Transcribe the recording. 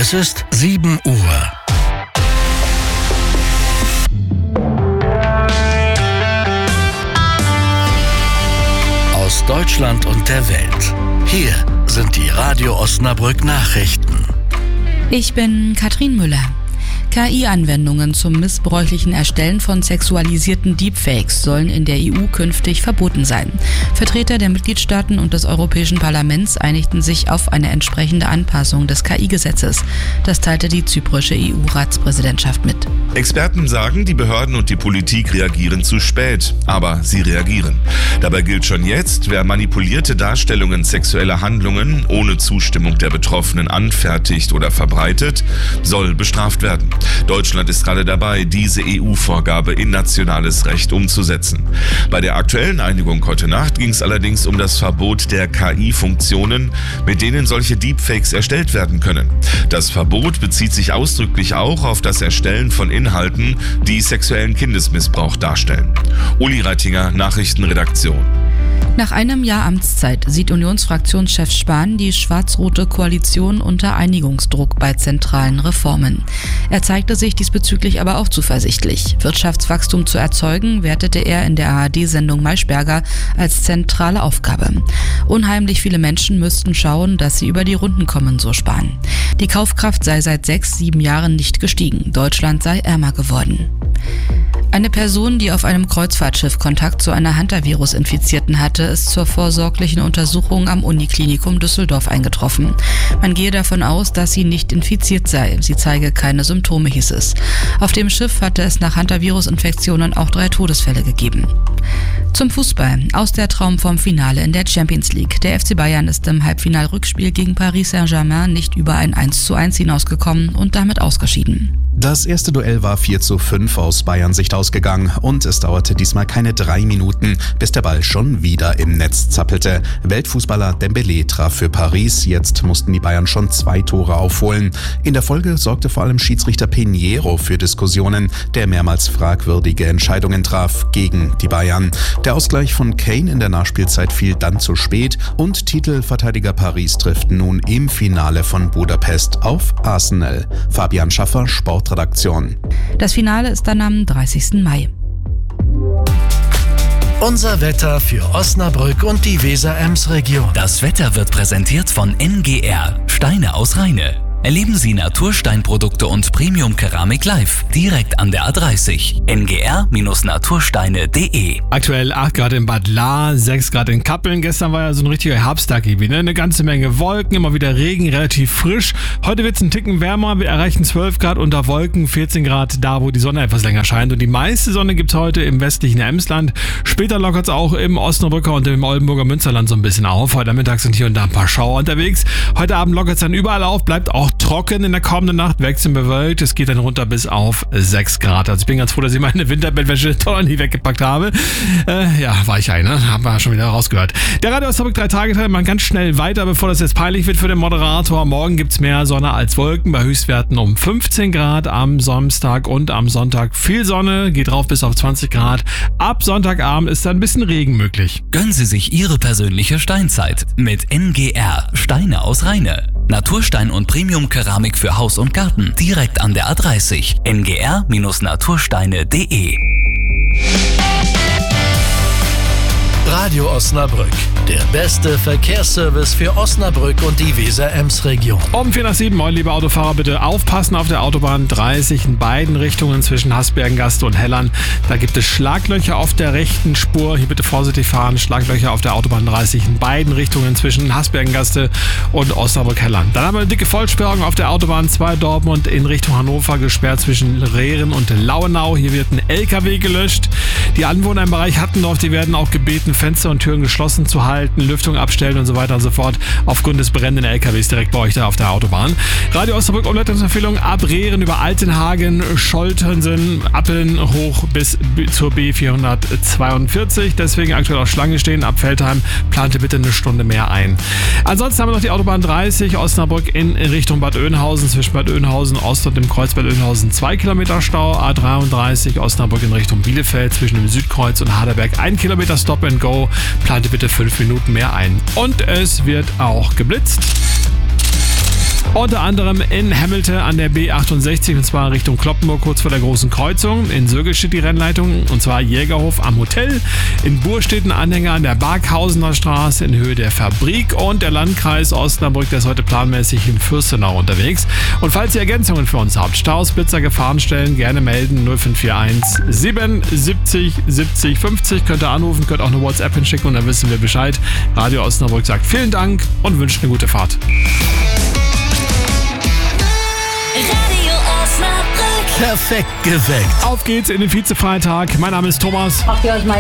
Es ist 7 Uhr. Aus Deutschland und der Welt. Hier sind die Radio Osnabrück Nachrichten. Ich bin Katrin Müller. KI-Anwendungen zum missbräuchlichen Erstellen von sexualisierten Deepfakes sollen in der EU künftig verboten sein. Vertreter der Mitgliedstaaten und des Europäischen Parlaments einigten sich auf eine entsprechende Anpassung des KI-Gesetzes. Das teilte die zyprische EU-Ratspräsidentschaft mit. Experten sagen, die Behörden und die Politik reagieren zu spät, aber sie reagieren. Dabei gilt schon jetzt, wer manipulierte Darstellungen sexueller Handlungen ohne Zustimmung der Betroffenen anfertigt oder verbreitet, soll bestraft werden. Deutschland ist gerade dabei, diese EU-Vorgabe in nationales Recht umzusetzen. Bei der aktuellen Einigung heute Nacht ging es allerdings um das Verbot der KI-Funktionen, mit denen solche Deepfakes erstellt werden können. Das Verbot bezieht sich ausdrücklich auch auf das Erstellen von Inhalten, die sexuellen Kindesmissbrauch darstellen. Uli Reitinger, Nachrichtenredaktion. Nach einem Jahr Amtszeit sieht Unionsfraktionschef Spahn die schwarz-rote Koalition unter Einigungsdruck bei zentralen Reformen. Er zeigte sich diesbezüglich aber auch zuversichtlich. Wirtschaftswachstum zu erzeugen, wertete er in der ARD-Sendung Maischberger als zentrale Aufgabe. Unheimlich viele Menschen müssten schauen, dass sie über die Runden kommen, so Spahn. Die Kaufkraft sei seit 6-7 Jahren nicht gestiegen. Deutschland sei ärmer geworden. Eine Person, die auf einem Kreuzfahrtschiff Kontakt zu einer Hantavirus-Infizierten hatte, ist zur vorsorglichen Untersuchung am Uniklinikum Düsseldorf eingetroffen. Man gehe davon aus, dass sie nicht infiziert sei. Sie zeige keine Symptome, hieß es. Auf dem Schiff hatte es nach Hantavirus-Infektionen auch 3 Todesfälle gegeben. Zum Fußball. Aus der Traum vom Finale in der Champions League. Der FC Bayern ist im Halbfinal-Rückspiel gegen Paris Saint-Germain nicht über ein 1:1 hinausgekommen und damit ausgeschieden. Das erste Duell war 4:5 aus Bayern Sicht ausgegangen und es dauerte diesmal keine 3 Minuten, bis der Ball schon wieder im Netz zappelte. Weltfußballer Dembélé traf für Paris, jetzt mussten die Bayern schon 2 Tore aufholen. In der Folge sorgte vor allem Schiedsrichter Pinheiro für Diskussionen, der mehrmals fragwürdige Entscheidungen traf gegen die Bayern. Der Ausgleich von Kane in der Nachspielzeit fiel dann zu spät und Titelverteidiger Paris trifft nun im Finale von Budapest auf Arsenal. Fabian Schaffer, Sportredaktion. Das Finale ist dann am 30. Mai. Unser Wetter für Osnabrück und die Weser-Ems-Region. Das Wetter wird präsentiert von NGR, Steine aus Rheine. Erleben Sie Natursteinprodukte und Premium-Keramik live, direkt an der A30. ngr-natursteine.de. Aktuell 8 Grad in Bad Lahr, 6 Grad in Kappeln. Gestern war ja so ein richtiger Herbsttag irgendwie, ne? Eine ganze Menge Wolken, immer wieder Regen, relativ frisch. Heute wird es einen Ticken wärmer, wir erreichen 12 Grad unter Wolken, 14 Grad da, wo die Sonne etwas länger scheint. Und die meiste Sonne gibt es heute im westlichen Emsland. Später lockert es auch im Osnabrücker und im Oldenburger Münsterland so ein bisschen auf. Heute Mittag sind hier und da ein paar Schauer unterwegs. Heute Abend lockert es dann überall auf, bleibt auch trocken in der kommenden Nacht, wechselnd bewölkt. Es geht dann runter bis auf 6 Grad. Also ich bin ganz froh, dass ich meine Winterbettwäsche toll nie weggepackt habe. Weichei, ne? Haben wir schon wieder rausgehört. Der Radio Osnabrück 3-Tage-Teil mal ganz schnell weiter, bevor das jetzt peinlich wird für den Moderator. Morgen gibt es mehr Sonne als Wolken, bei Höchstwerten um 15 Grad am Samstag und am Sonntag viel Sonne, geht rauf bis auf 20 Grad. Ab Sonntagabend ist dann ein bisschen Regen möglich. Gönnen Sie sich Ihre persönliche Steinzeit mit NGR, Steine aus Rheine. Naturstein und Premium-Keramik für Haus und Garten, direkt an der A30. ngr-natursteine.de. Radio Osnabrück, der beste Verkehrsservice für Osnabrück und die Weser-Ems-Region. Um 6:45, moin liebe Autofahrer, bitte aufpassen auf der Autobahn 30 in beiden Richtungen zwischen Hasbergengaste und Hellern. Da gibt es Schlaglöcher auf der rechten Spur. Hier bitte vorsichtig fahren. Schlaglöcher auf der Autobahn 30 in beiden Richtungen zwischen Hasbergengaste und Osnabrück-Hellern. Dann haben wir eine dicke Vollsperrung auf der Autobahn 2 Dortmund in Richtung Hannover, gesperrt zwischen Rehren und Lauenau. Hier wird ein LKW gelöscht. Die Anwohner im Bereich Hattendorf, die werden auch gebeten, Fenster und Türen geschlossen zu halten, Lüftung abstellen und so weiter und so fort, aufgrund des brennenden LKWs direkt bei euch da auf der Autobahn. Radio Osnabrück Umleitungsempfehlung ab Rehren über Altenhagen, Scholtensen, Appeln hoch bis zur B442. Deswegen aktuell auf Schlange stehen. Ab Feldheim plante bitte eine Stunde mehr ein. Ansonsten haben wir noch die Autobahn 30 Osnabrück in Richtung Bad Oeynhausen, zwischen Bad Oeynhausen Ost und dem Kreuz Bad Oeynhausen 2 Kilometer Stau. A33 Osnabrück in Richtung Bielefeld zwischen dem Südkreuz und Harderberg 1 Kilometer Stop and Go. Plante bitte 5 Minuten mehr ein. Und es wird auch geblitzt. Unter anderem in Hamilton an der B68, und zwar Richtung Cloppenburg, kurz vor der Großen Kreuzung. In Sögel steht die Rennleitung, und zwar Jägerhof am Hotel. In Buhr steht ein Anhänger an der Barkhausener Straße in Höhe der Fabrik. Und der Landkreis Osnabrück, der ist heute planmäßig in Fürstenau unterwegs. Und falls ihr Ergänzungen für uns habt, Staus, Blitzer, Gefahrenstellen, gerne melden. 0541 77 70 50. Könnt ihr anrufen, könnt auch eine WhatsApp hinschicken und dann wissen wir Bescheid. Radio Osnabrück sagt vielen Dank und wünscht eine gute Fahrt. Radio Osnabrück. Perfekt geweckt. Auf geht's in den Vize-Freitag. Mein Name ist Thomas. Macht ihr euch mal